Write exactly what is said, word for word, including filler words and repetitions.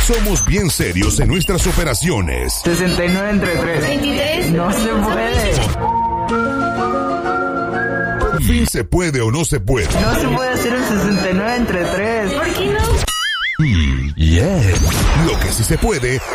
Somos bien serios en nuestras operaciones. sesenta y nueve entre tres. veintitrés. No se puede. Por fin se puede o no se puede. No se puede hacer un sesenta y nueve entre tres. ¿Por qué no? Mm, yeah. Lo que sí se puede